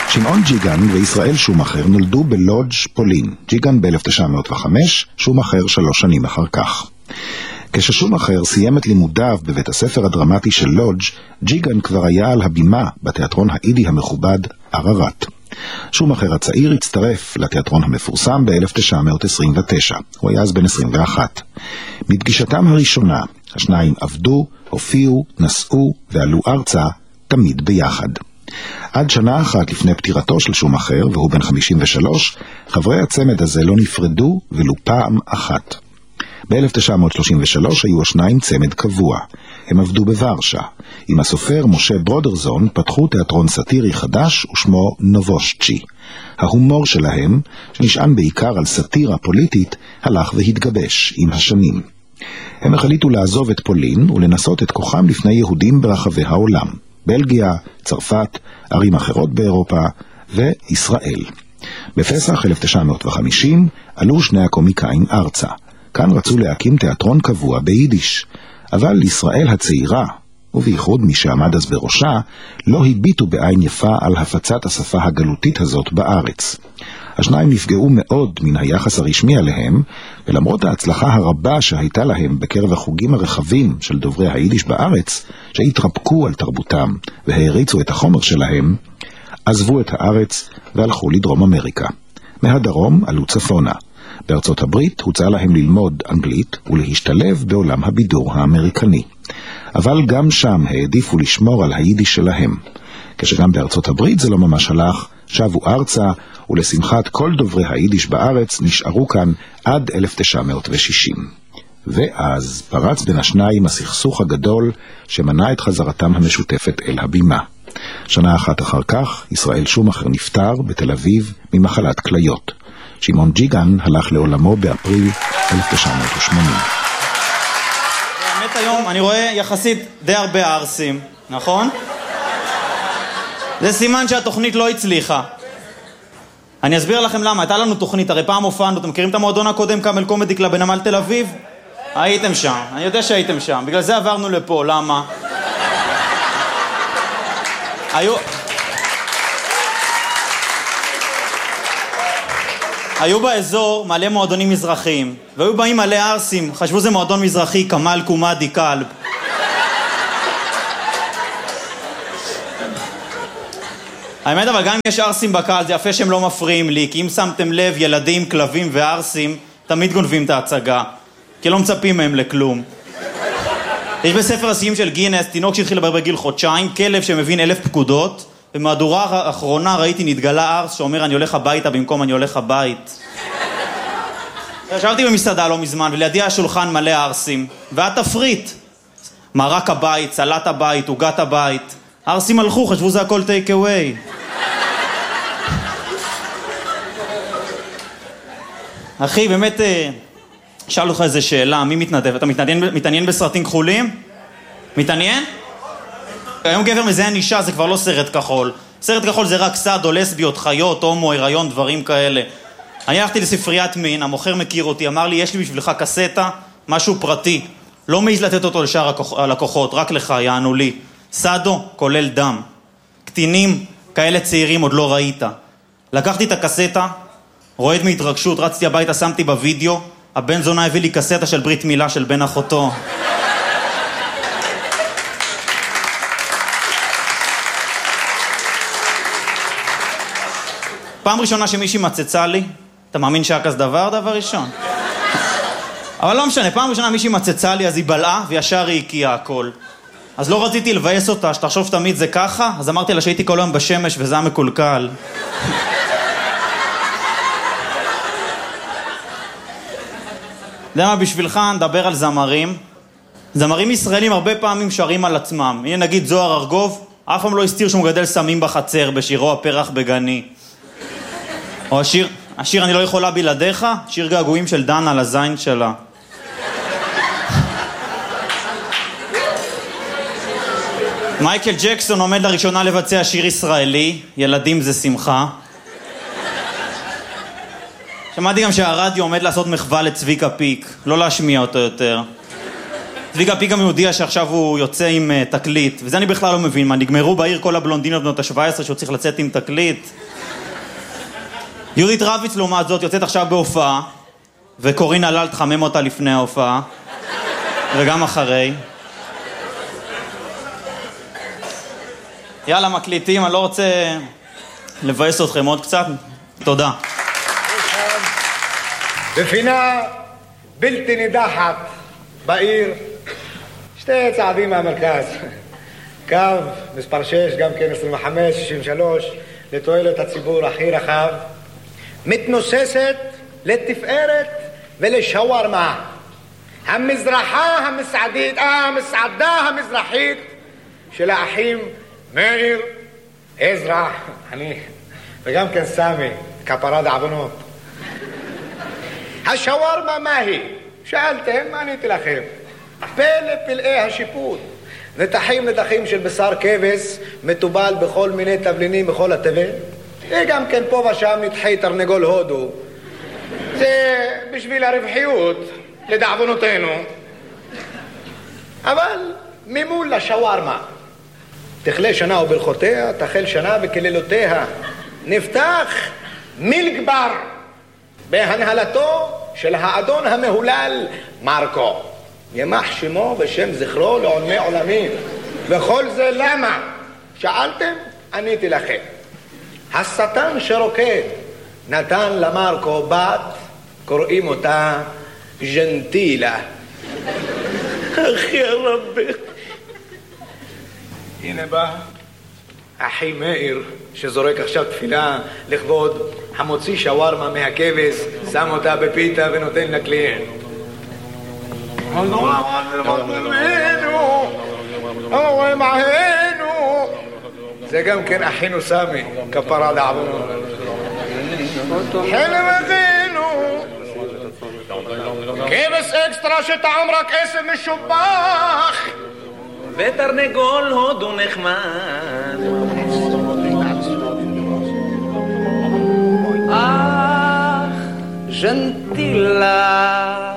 שמעון ג'יגן וישראל שומאחר נולדו בלודג' פולין, ג'יגן ב-1905, שומאחר 3 שנים אחר כך. כששומאחר סיים את לימודיו בבית הספר הדרמטי של לודג', ג'יגן כבר היה על הבימה בתיאטרון האידי המכובד עררת. שומאחר הצעיר הצטרף לתיאטרון המפורסם ב-1929, הוא היה אז בן 21. מפגישתם הראשונה, השניים עבדו, הופיעו, נסעו ועלו ארצה, תמיד ביחד. עד שנה אחת לפני פטירתו של שומאחר, והוא בן 53, חברי הצמד הזה לא נפרדו ולו פעם אחת. ב-1933 היו השניים צמד קבוע. הם עבדו בוורשה. עם הסופר משה ברודרזון פתחו תיאטרון סאטירי חדש ושמו נובושצ'י. ההומור שלהם, שנשען בעיקר על סאטירה פוליטית, הלך והתגבש עם השנים. הם החליטו לעזוב את פולין ולנסות את כוחם לפני יהודים ברחבי העולם. בלגיה, צרפת, ערים אחרות באירופה וישראל. בפסח 1950 עלו שני הקומיקאים ארצה. כאן רצו להקים תיאטרון קבוע ביידיש, אבל ישראל הצעירה, ובייחוד מי שעמד אז בראשה, לא הביטו בעין יפה על הפצת השפה הגלותית הזאת בארץ. השניים נפגעו מאוד מן היחס הרשמי עליהם, ולמרות ההצלחה הרבה שהייתה להם בקרב החוגים הרחבים של דוברי היידיש בארץ, שהתרפקו על תרבותם והריצו את החומר שלהם, עזבו את הארץ והלכו לדרום אמריקה. מהדרום עלו צפונה. בארצות הברית הוצע להם ללמוד אנגלית ולהשתלב בעולם הבידור האמריקני. אבל גם שם העדיפו לשמור על היידיש שלהם. כשגם בארצות הברית זה לא ממש הלך, שבו ארצה, ולשמחת כל דוברי היידיש בארץ נשארו כאן עד 1960. ואז פרץ בין השניים הסכסוך הגדול שמנע את חזרתם המשותפת אל הבימה. שנה אחת אחר כך ישראל שומאחר נפטר בתל אביב ממחלת כליות. שמעון ג'יגן הלך לעולמו באפריל 1980. באמת היום אני רואה יחסית די הרבה ערסים, נכון? זה סימן שהתוכנית לא הצליחה. אני אסביר לכם למה. הייתה לנו תוכנית, הרי פעם הופענו, אתם מכירים את המועדון הקודם, קאמל קומדי קלאב בנמל תל אביב? הייתם שם, אני יודע שהייתם שם, בגלל זה עברנו לפה, למה? היו באזור מלא מועדונים מזרחיים, והיו באים מלא ערסים, חשבו זה מועדון מזרחי, קאמל קומדי קלאב. האמת, אבל גם אם יש ערסים בקהל, זה יפה שהם לא מפריעים לי, כי אם שמתם לב, ילדים, כלבים וערסים תמיד גונבים את ההצגה, כי לא מצפים מהם לכלום. יש בספר השיאים של גינס, תינוק שהתחיל לדבר בגיל חודשיים, כלב שמבין 1000 פקודות, במהדורה האחרונה ראיתי נתגלה ארס שאומר אני הולך הביתה במקום אני הולך הבית. ישבתי במסעדה לא מזמן, ולידי השולחן מלא ארסים, והתפריט, מרק הבית, סלט הבית, עוגת הבית. ארסים הלכו, חשבו זה הכל טייק אווי. אחי, באמת, שאל לך איזה שאלה, מי מתנדב? אתה מתעניין בסרטים כחולים? מתעניין? היום גבר מזיין אישה, זה כבר לא סרט כחול. סרט כחול זה רק סאדו, לסביות, חיות, הומו, הריון, דברים כאלה. אני הלכתי לספריית מין, המוכר מכיר אותי, אמר לי, יש לי בשבילך קסטה, משהו פרטי. לא מעז לתת אותו לשאר הלקוחות, רק לך, יענו לי. סאדו, כולל דם. קטינים, כאלה צעירים עוד לא ראית. לקחתי את הקסטה, רועד מהתרגשות, רצתי הביתה, שמתי בווידאו, הבן זונה הביא לי קסטה של ברית מילה של בן אחותו. פעם ראשונה שמישהי מצצה לי, אתה מאמין שהיה כזה דבר ראשון? אבל לא משנה, פעם ראשונה מישהי מצצה לי, אז היא בלעה וישר היא הקיעה הכל. אז לא רציתי לבאס אותה, שתחשוב תמיד זה ככה, אז אמרתי לה שהייתי כל היום בשמש וזה היה מקולקל. יודע מה, בשבילך נדבר על זמרים. זמרים ישראלים הרבה פעמים שרים על עצמם. הנה נגיד זוהר ארגוב, אף פעם לא הסתיר שהוא מגדל סמים בחצר בשירו הפרח בגני. או השיר אני לא יכולה בלעדיך, שיר געגועים של דנה לזין שלה. מייקל ג'קסון עומד לראשונה לבצע שיר ישראלי, ילדים זה שמחה. שמעתי גם שהרדיו עומד לעשות מחווה לצביקה פיק, לא להשמיע אותו יותר. צביקה פיגה הודיע שעכשיו הוא יוצא עם תקליט, וזה אני בכלל לא מבין, מה, נגמרו בעיר כל הבלונדינות בנות ה-17 שהוא צריך לצאת עם תקליט? יהודית רביץ לעומת זאת יוצאת עכשיו בהופעה, וקורין הלל תחמם אותה לפני ההופעה, וגם אחרי. יאללה, מקליטים, אני לא רוצה לבאס אתכם עוד קצת. תודה. בפינה בלתי נידחת בעיר, שתי צעדים מהמרכז. קו מספר 6, גם כן 25-63, לתועלת הציבור הכי רחב, מתנוססת לתפארת ולשווארמה. המסעדה המזרחית של האחים מאיר, עזרא, אני, וגם כן סמי, כפרה דעוונות. השווארמה מה היא? שאלתם, עניתי לכם. פלא פלאי השיפוט. נתחים של בשר כבש, מטובל בכל מיני תבלינים בכל התבל. וגם כן פה ושם נתחי תרנגול הודו. זה בשביל הרווחיות, לדעוונותינו. אבל ממול לשווארמה. תכלה שנה וברכותיה, תחל שנה וכלילותיה. נפתח מילגבר בהנהלתו של האדון המהולל מרקו. ימח שמו ושם זכרו לעולמי עולמים. וכל זה למה? שאלתם? עניתי לכם. השטן שרוקד נתן למרקו בת, קוראים אותה ג'נטילה. אחי הרבי. הנה בא אחי מאיר שזורק עכשיו תפילה לכבוד המוציא שווארמה מהכבש, שם אותה בפיתה ונותן לקליינט. זה גם כן אחינו סמי, כפרה דעוונות. חלם אחינו כבש אקסטרה שטעם רק עשב משובח ותרנגול הודו נחמד. אך ז'נטילה